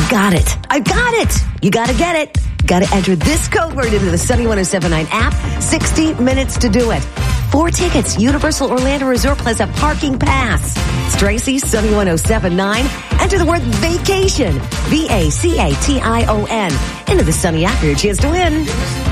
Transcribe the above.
got it. I got it. You got to get it. Got to enter this code word into the Sunny 107.9 app. 60 minutes to do it. 4 tickets, Universal Orlando Resort Plaza Parking Pass. It's Tracy, Sunny 107.9. Enter the word vacation. VACATION. Into the Sunny app for your chance to win.